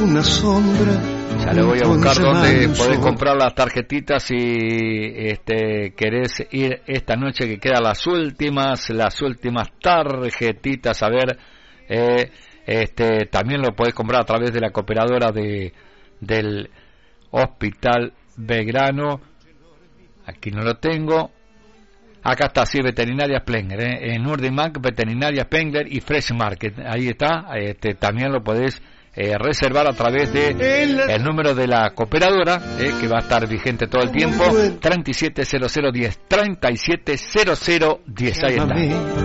Una sombra. Ya le voy a buscar donde podés comprar las tarjetitas si querés ir esta noche, que quedan las últimas tarjetitas. A ver, también lo podés comprar a través de la cooperadora del Hospital Belgrano. Aquí no lo tengo. Acá está, sí, Veterinaria Spengler, en Urdimac, Veterinaria Spengler y Fresh Market. Ahí está, también lo podés reservar a través de el número de la cooperadora, que va a estar vigente todo el tiempo, 370010, 370010, ahí está.